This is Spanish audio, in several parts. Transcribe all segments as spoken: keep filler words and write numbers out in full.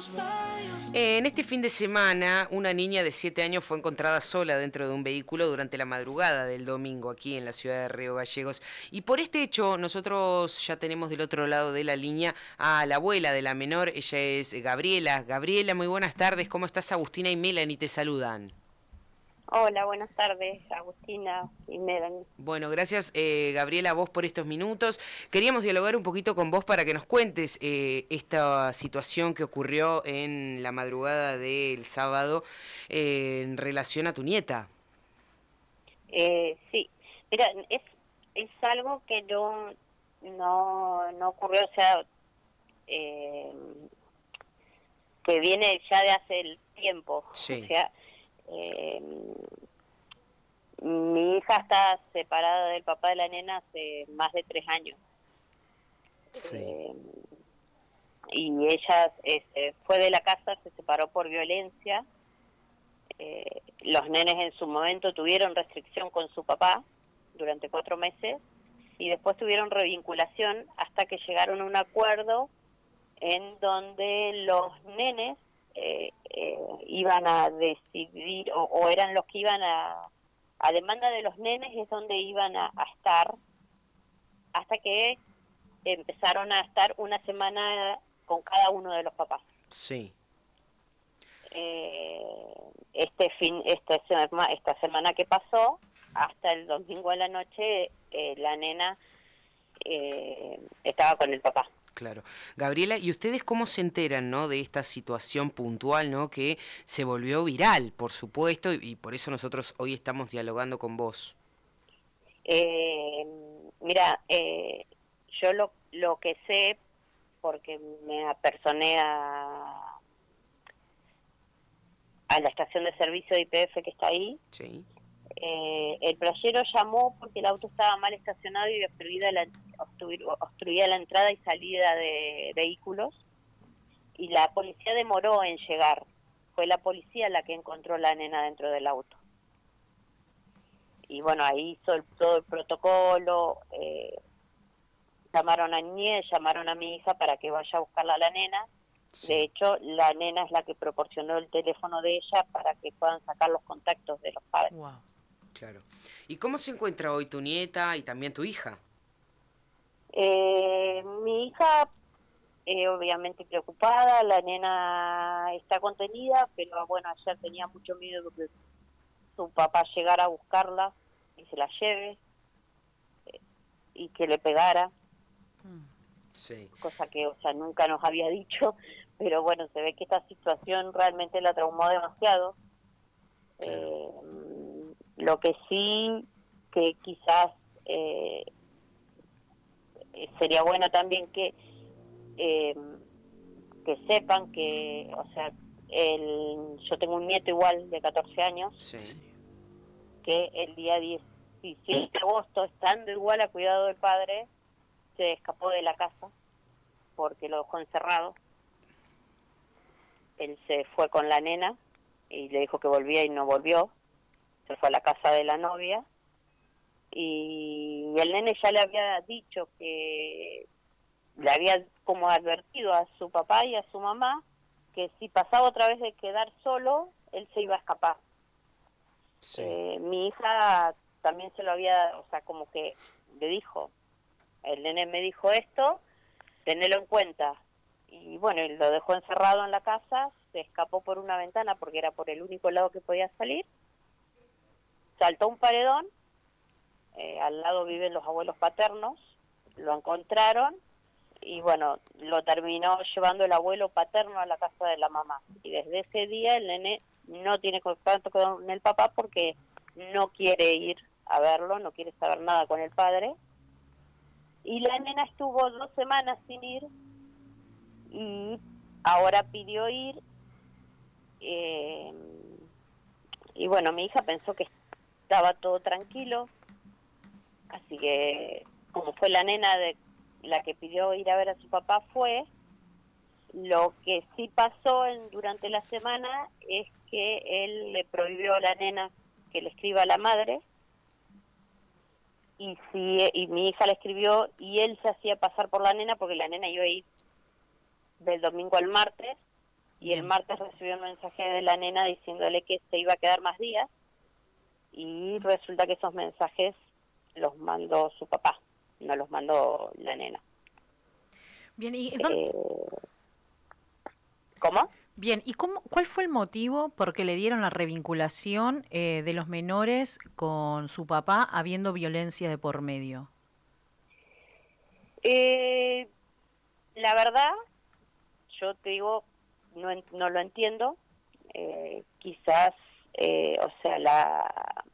En este fin de semana, una niña de siete años fue encontrada sola dentro de un vehículo durante la madrugada del domingo aquí en la ciudad de Río Gallegos. Y por este hecho, nosotros ya tenemos del otro lado de la línea a la abuela de la menor. Ella es Gabriela. Gabriela, muy buenas tardes. ¿Cómo estás? Agustina y Melanie te saludan. Hola, buenas tardes, Agustina y Melanie. Bueno, gracias eh, Gabriela a vos por estos minutos. Queríamos dialogar un poquito con vos para que nos cuentes eh, esta situación que ocurrió en la madrugada del sábado eh, en relación a tu nieta. Eh, sí, mira, es es algo que yo no no ocurrió, o sea, eh, que viene ya de hace el tiempo, o Sí, sea, eh, mi hija está separada del papá de la nena hace más de tres años. sí, Eh, y ella eh, se fue de la casa, se separó por violencia. Eh, los nenes en su momento tuvieron restricción con su papá durante cuatro meses y después tuvieron revinculación hasta que llegaron a un acuerdo en donde los nenes eh, eh, iban a decidir o, o eran los que iban a, a demanda de los nenes es donde iban a, a estar hasta que empezaron a estar una semana con cada uno de los papás. sí. Eh, este fin, esta semana, esta semana que pasó, hasta el domingo de la noche, eh, la nena eh, estaba con el papá. Claro. Gabriela, ¿y ustedes cómo se enteran, no, de esta situación puntual, no, que se volvió viral, por supuesto, y por eso nosotros hoy estamos dialogando con vos? Eh, mira, eh, yo lo, lo que sé, porque me apersoné a, a la estación de servicio de I P F que está ahí. Sí. Eh, el playero llamó porque el auto estaba mal estacionado y obstruida la, obstruía la entrada y salida de vehículos, y la policía demoró en llegar. Fue la policía la que encontró la nena dentro del auto. Y bueno, ahí hizo el, todo el protocolo, eh, llamaron a Niñez, llamaron a mi hija para que vaya a buscarla a la nena. De Sí. hecho, la nena es la que proporcionó el teléfono de ella para que puedan sacar los contactos de los padres. Wow. Claro. ¿Y cómo se encuentra hoy tu nieta y también tu hija? Eh, mi hija, eh, obviamente preocupada, la nena está contenida, pero bueno, ayer tenía mucho miedo porque su papá llegara a buscarla y se la lleve, eh, y que le pegara, Sí. cosa que, o sea, nunca nos había dicho, pero bueno, se ve que esta situación realmente la traumó demasiado. Claro. Eh, lo que sí, que quizás eh, sería bueno también que eh, que sepan que, o sea, el, yo tengo un nieto igual de catorce años, Sí. que el día diecisiete de agosto, estando igual a cuidado del padre, se escapó de la casa porque lo dejó encerrado. Él se fue con la nena y le dijo que volvía y no volvió. Se fue a la casa de la novia y el nene ya le había dicho que le había como advertido a su papá y a su mamá que si pasaba otra vez de quedar solo, él se iba a escapar. Sí. Eh, mi hija también se lo había, o sea, como que le dijo, el nene me dijo esto, tenelo en cuenta. Y bueno, él lo dejó encerrado en la casa, se escapó por una ventana porque era por el único lado que podía salir, saltó un paredón, eh, al lado viven los abuelos paternos, lo encontraron y bueno, lo terminó llevando el abuelo paterno a la casa de la mamá. Y desde ese día el nene no tiene contacto con el papá porque no quiere ir a verlo, no quiere saber nada con el padre. Y la nena estuvo dos semanas sin ir y ahora pidió ir. Eh, y bueno, mi hija pensó que estaba todo tranquilo, así que como fue la nena de la que pidió ir a ver a su papá, fue. Lo que sí pasó en, durante la semana es que él le prohibió a la nena que le escriba a la madre, y si y mi hija le escribió y él se hacía pasar por la nena porque la nena iba a ir del domingo al martes, Y Bien. el martes recibió un mensaje de la nena diciéndole que se iba a quedar más días, y resulta que esos mensajes los mandó su papá, no los mandó la nena. Bien, ¿y dónde... Eh, ¿Cómo? Bien, ¿y cómo, cuál fue el motivo por qué le dieron la revinculación eh, de los menores con su papá habiendo violencia de por medio? Eh, la verdad, yo te digo, no, en- no lo entiendo. Eh, quizás, eh, o sea, la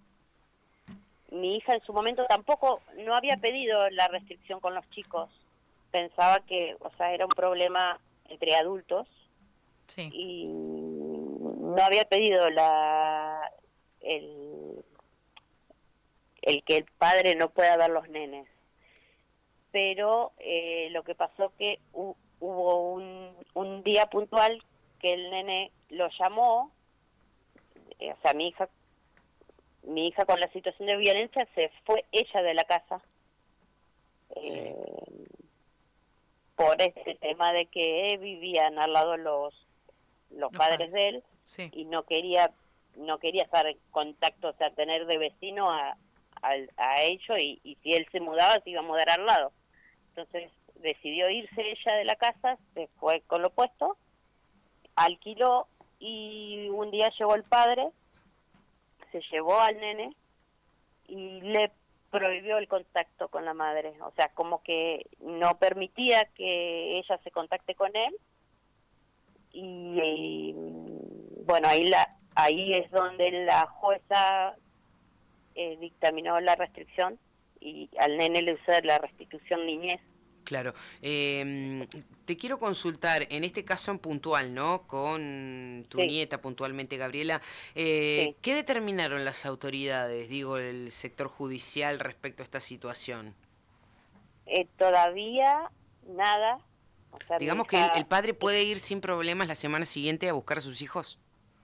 mi hija en su momento tampoco, no había pedido la restricción con los chicos. Pensaba que, o sea, era un problema entre adultos, Sí, y no había pedido la el, el que el padre no pueda ver los nenes. Pero eh, lo que pasó que hu- hubo un, un día puntual que el nene lo llamó, eh, o sea, mi hija, mi hija con la situación de violencia se fue ella de la casa, Sí, eh, por este tema de que vivían al lado los los los padres padres. de él, Sí, y no quería no quería estar en contacto, o sea, tener de vecino a a, a ellos, y, y si él se mudaba se iba a mudar al lado. Entonces decidió irse ella de la casa, se fue con lo opuesto, alquiló, y un día llegó el padre, se llevó al nene y le prohibió el contacto con la madre, o sea, como que no permitía que ella se contacte con él. Y, y, bueno, ahí la ahí es donde la jueza eh, dictaminó la restricción, y al nene le usó la restitución niñez. claro. Em, te quiero consultar, en este caso en puntual, ¿no? Con tu Sí, nieta puntualmente, Gabriela, eh, sí. ¿qué determinaron las autoridades, digo, el sector judicial respecto a esta situación? Eh, todavía nada, o sea, mi Digamos que el, el hija, padre eh, puede ir sin problemas la semana siguiente a buscar a sus hijos.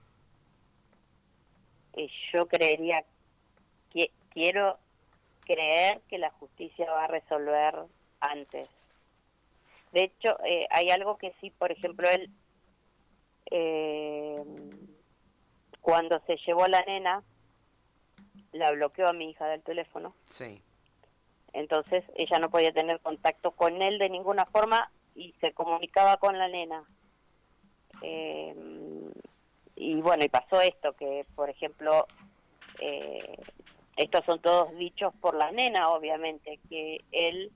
eh, yo creería que quiero creer que la justicia va a resolver antes. De hecho, eh, hay algo que sí, por ejemplo, él, eh, cuando se llevó a la nena, la bloqueó a mi hija del teléfono, Sí, entonces ella no podía tener contacto con él de ninguna forma, y se comunicaba con la nena. Eh, y bueno, y pasó esto, que por ejemplo, eh, estos son todos dichos por la nena, obviamente, que él,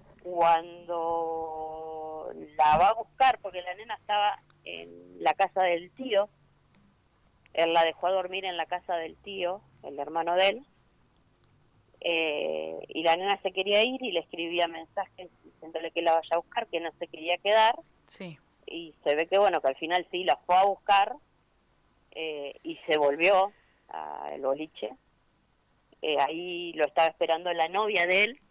cuando la va a buscar, porque la nena estaba en la casa del tío, él la dejó a dormir en la casa del tío, el hermano de él, eh, y la nena se quería ir y le escribía mensajes diciéndole que la vaya a buscar, que no se quería quedar, sí. y se ve que bueno, que al final sí la fue a buscar, eh, y se volvió al boliche. Eh, ahí lo estaba esperando la novia de él,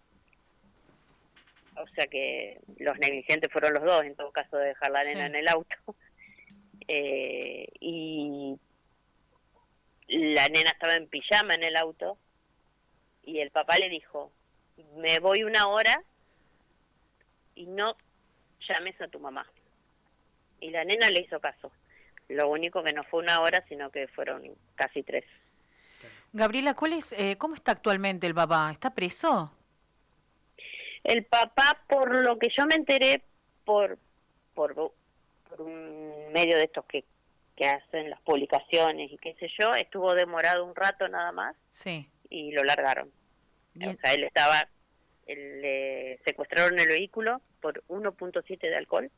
o sea que los negligentes fueron los dos, en todo caso, de dejar la nena Sí. en el auto. Eh, y la nena estaba en pijama en el auto, y el papá le dijo, me voy una hora y no llames a tu mamá. Y la nena le hizo caso. Lo único que no fue una hora, sino que fueron casi tres. Gabriela, ¿cuál es, eh, ¿cómo está actualmente el papá? ¿Está preso? El papá, por lo que yo me enteré, por por, por un medio de estos que, que hacen las publicaciones y qué sé yo, estuvo demorado un rato nada más Sí. y lo largaron. O Bien. sea, él estaba, él, le secuestraron el vehículo por uno punto siete de alcohol,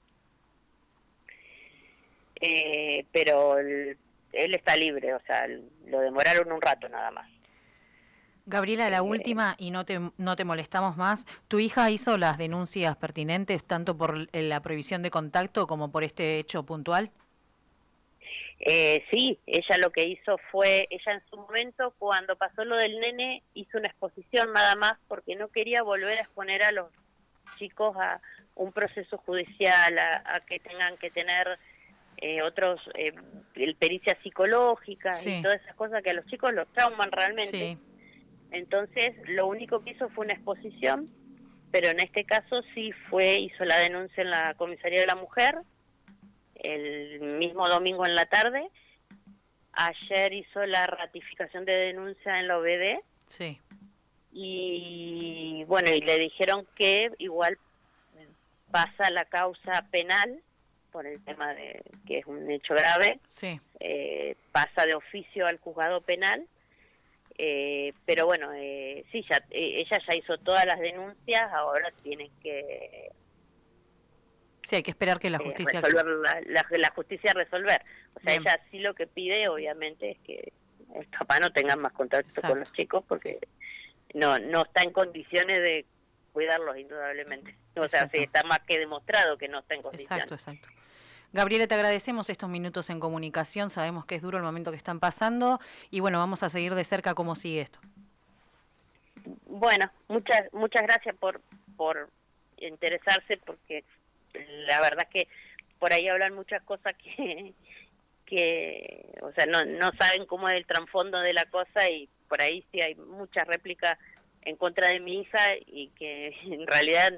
eh, pero el, él está libre, o sea, lo demoraron un rato nada más. Gabriela, la Eh, última, y no te, no te molestamos más. ¿Tu hija hizo las denuncias pertinentes tanto por eh, la prohibición de contacto como por este hecho puntual? Eh, sí, ella lo que hizo fue, ella en su momento, cuando pasó lo del nene, hizo una exposición nada más, porque no quería volver a exponer a los chicos a un proceso judicial, a, a que tengan que tener eh, otros, eh, pericias psicológicas y Sí, todas esas cosas que a los chicos los trauman realmente. sí. Entonces, lo único que hizo fue una exposición, pero en este caso sí fue, hizo la denuncia en la comisaría de la mujer. el mismo domingo en la tarde. Ayer hizo la ratificación de denuncia en la O B D. Sí. Y bueno, y le dijeron que igual pasa la causa penal por el tema de que es un hecho grave. Sí. Eh, pasa de oficio al juzgado penal. Eh, pero bueno, eh, sí, ya, eh, ella ya hizo todas las denuncias, ahora tienen que Sí, hay que esperar que la eh, justicia... resolver la, la, la justicia resolver. O sea, Bien. ella sí lo que pide, obviamente, es que el papá no tenga más contacto Exacto. con los chicos porque sí. no no está en condiciones de cuidarlos, indudablemente. O sea, sí, está más que demostrado que no está en condiciones. Exacto, exacto. Gabriela, te agradecemos estos minutos en comunicación, sabemos que es duro el momento que están pasando y bueno, vamos a seguir de cerca cómo sigue esto. Bueno, muchas muchas gracias por por interesarse, porque la verdad que por ahí hablan muchas cosas que que o sea no no saben cómo es el trasfondo de la cosa, y por ahí sí hay muchas réplicas en contra de mi hija y que en realidad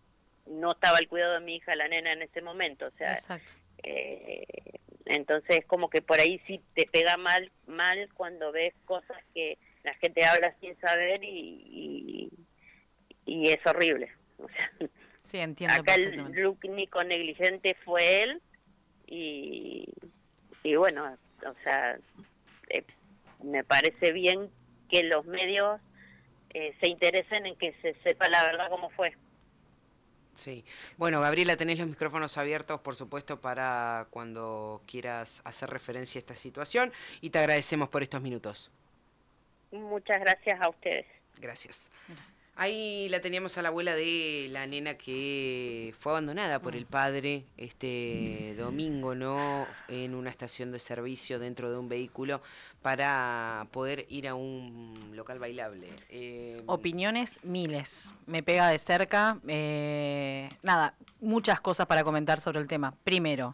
no estaba al cuidado de mi hija la nena en ese momento, o sea, exacto. Eh, entonces como que por ahí sí te pega mal mal cuando ves cosas que la gente habla sin saber y, y, y es horrible. O sea, sí, entiendo acá el único negligente fue él y, y bueno, o sea, eh, me parece bien que los medios eh, se interesen en que se sepa la verdad cómo fue. Sí. Bueno, Gabriela, tenés los micrófonos abiertos, por supuesto, para cuando quieras hacer referencia a esta situación y te agradecemos por estos minutos. Muchas gracias a ustedes. Gracias. Ahí la teníamos a la abuela de la nena que fue abandonada por el padre este domingo, ¿no? En una estación de servicio dentro de un vehículo para poder ir a un local bailable. Eh... Opiniones miles. Me pega de cerca. Eh, nada, muchas cosas para comentar sobre el tema. Primero,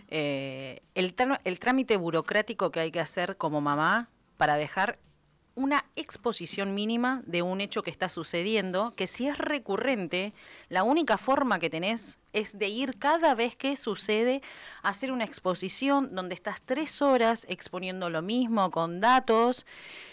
eh, el, el trámite burocrático que hay que hacer como mamá para dejar una exposición mínima de un hecho que está sucediendo, que si es recurrente, la única forma que tenés es de ir cada vez que sucede a hacer una exposición donde estás tres horas exponiendo lo mismo con datos,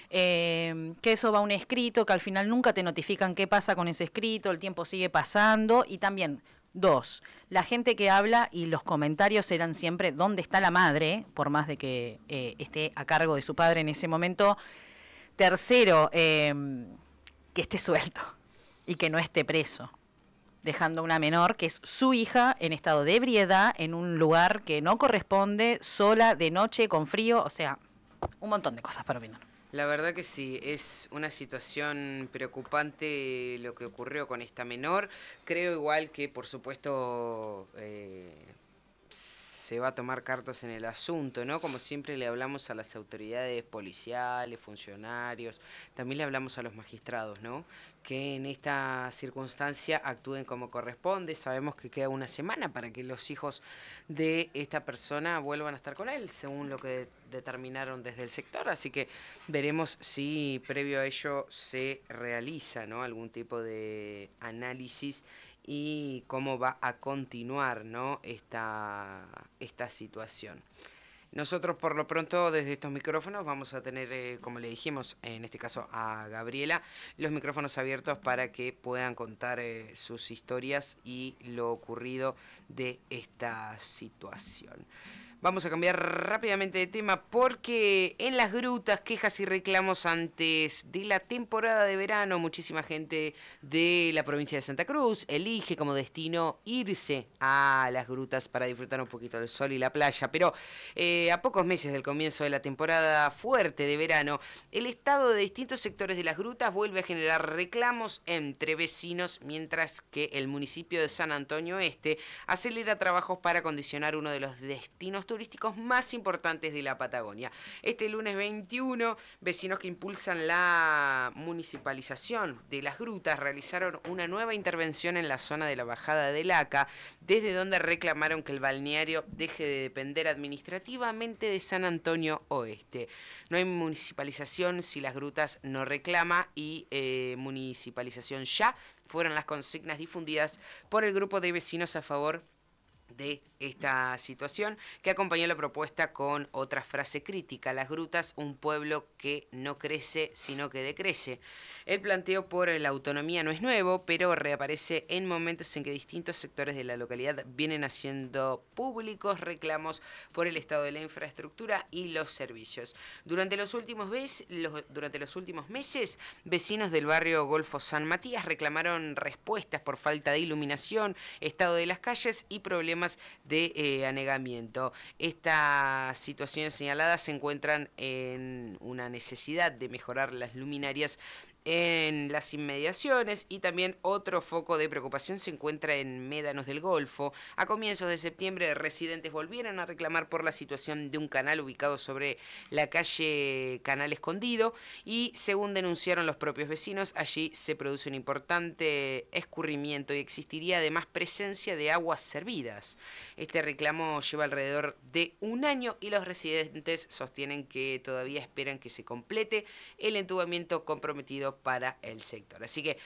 eh, que eso va a un escrito, que al final nunca te notifican qué pasa con ese escrito, el tiempo sigue pasando y también... Dos, la gente que habla y los comentarios eran siempre ¿dónde está la madre? Por más de que eh, esté a cargo de su padre en ese momento. Tercero, eh, que esté suelto y que no esté preso, dejando a una menor que es su hija en estado de ebriedad en un lugar que no corresponde, sola, de noche, con frío, o sea, un montón de cosas para opinar. La verdad que sí, es una situación preocupante lo que ocurrió con esta menor. Creo igual que, por supuesto, eh, se va a tomar cartas en el asunto, ¿no? Como siempre le hablamos a las autoridades policiales, funcionarios, también le hablamos a los magistrados, ¿no? Que en esta circunstancia actúen como corresponde. Sabemos que queda una semana para que los hijos de esta persona vuelvan a estar con él, según lo que determinaron desde el sector, así que veremos si previo a ello se realiza, ¿no? Algún tipo de análisis y cómo va a continuar, ¿no? esta, esta situación. Nosotros por lo pronto desde estos micrófonos vamos a tener, eh, como le dijimos, en este caso a Gabriela, los micrófonos abiertos para que puedan contar eh, sus historias y lo ocurrido de esta situación. Vamos a cambiar rápidamente de tema porque en las grutas, quejas y reclamos antes de la temporada de verano, muchísima gente de la provincia de Santa Cruz elige como destino irse a las grutas para disfrutar un poquito del sol y la playa. Pero eh, a pocos meses del comienzo de la temporada fuerte de verano, el estado de distintos sectores de las grutas vuelve a generar reclamos entre vecinos, mientras que el municipio de San Antonio Este acelera trabajos para acondicionar uno de los destinos turísticos más importantes de la Patagonia. Este lunes veintiuno, vecinos que impulsan la municipalización de las grutas realizaron una nueva intervención en la zona de la bajada del Aca, desde donde reclamaron que el balneario deje de depender administrativamente de San Antonio Oeste. No hay municipalización si las grutas no reclama y eh, municipalización ya fueron las consignas difundidas por el grupo de vecinos a favor de esta situación, que acompañó la propuesta con otra frase crítica: las grutas, un pueblo que no crece, sino que decrece. El planteo por la autonomía no es nuevo, pero reaparece en momentos en que distintos sectores de la localidad vienen haciendo públicos reclamos por el estado de la infraestructura y los servicios. Durante los últimos, mes, los, durante los últimos meses, vecinos del barrio Golfo San Matías reclamaron respuestas por falta de iluminación, estado de las calles y problemas de eh, anegamiento. Estas situaciones señaladas se encuentran en una necesidad de mejorar las luminarias en las inmediaciones, y también otro foco de preocupación se encuentra en Médanos del Golfo. A comienzos de septiembre, residentes volvieron a reclamar por la situación de un canal ubicado sobre la calle Canal Escondido, y según denunciaron los propios vecinos, allí se produce un importante escurrimiento y existiría además presencia de aguas servidas. Este reclamo lleva alrededor de un año y los residentes sostienen que todavía esperan que se complete el entubamiento comprometido para el sector. Así que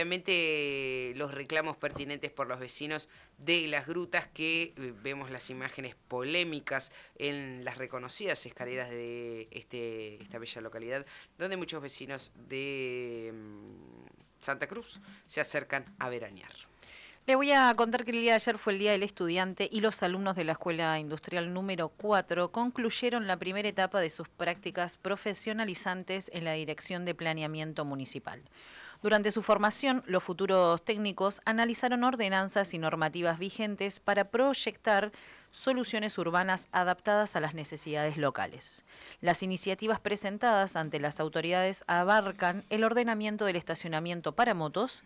obviamente los reclamos pertinentes por los vecinos de las grutas, que eh, vemos las imágenes polémicas en las reconocidas escaleras de este, esta bella localidad, donde muchos vecinos de um, Santa Cruz se acercan a veranear. Le voy a contar que el día de ayer fue el Día del Estudiante y los alumnos de la Escuela Industrial número cuatro concluyeron la primera etapa de sus prácticas profesionalizantes en la Dirección de Planeamiento Municipal. Durante su formación, los futuros técnicos analizaron ordenanzas y normativas vigentes para proyectar soluciones urbanas adaptadas a las necesidades locales. Las iniciativas presentadas ante las autoridades abarcan el ordenamiento del estacionamiento para motos,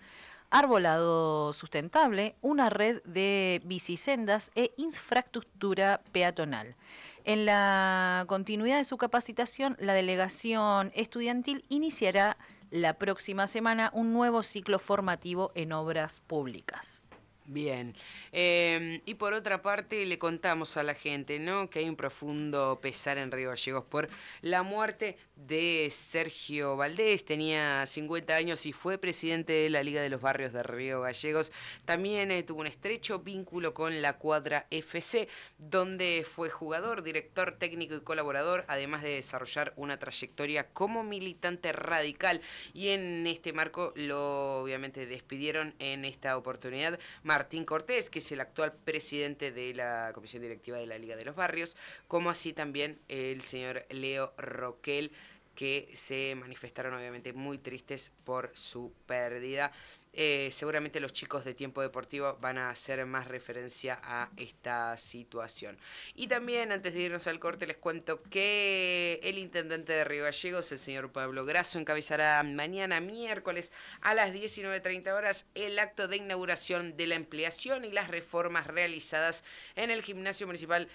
arbolado sustentable, una red de bicisendas e infraestructura peatonal. En la continuidad de su capacitación, la delegación estudiantil iniciará la próxima semana un nuevo ciclo formativo en obras públicas. Bien, eh, y por otra parte le contamos a la gente, ¿no?, que hay un profundo pesar en Río Gallegos por la muerte de Sergio Valdés. Tenía cincuenta años y fue presidente de la Liga de los Barrios de Río Gallegos. También eh, tuvo un estrecho vínculo con la Cuadra F C, donde fue jugador, director técnico y colaborador, además de desarrollar una trayectoria como militante radical. Y en este marco lo obviamente despidieron en esta oportunidad Martín Cortés, que es el actual presidente de la Comisión Directiva de la Liga de los Barrios, como así también el señor Leo Roquel, que se manifestaron obviamente muy tristes por su pérdida. Eh, seguramente los chicos de Tiempo Deportivo van a hacer más referencia a esta situación. Y también, antes de irnos al corte, les cuento que el intendente de Río Gallegos, el señor Pablo Grasso, encabezará mañana miércoles a las diecinueve treinta horas el acto de inauguración de la ampliación y las reformas realizadas en el Gimnasio Municipal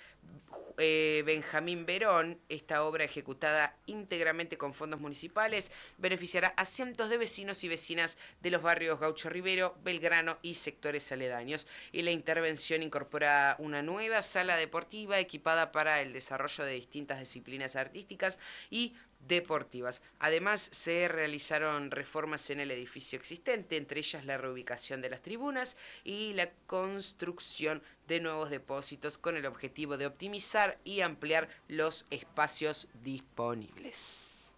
eh, Benjamín Verón. Esta obra, ejecutada íntegramente con fondos municipales, beneficiará a cientos de vecinos y vecinas de los barrios Gaucho Rivero, Belgrano y sectores aledaños. Y la intervención incorpora una nueva sala deportiva equipada para el desarrollo de distintas disciplinas artísticas y deportivas. Además, se realizaron reformas en el edificio existente, entre ellas la reubicación de las tribunas y la construcción de nuevos depósitos, con el objetivo de optimizar y ampliar los espacios disponibles.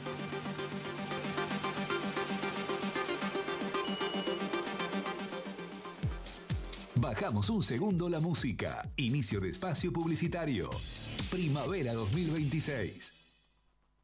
Bajamos un segundo la música. Inicio de espacio publicitario. Primavera dos mil veintiséis.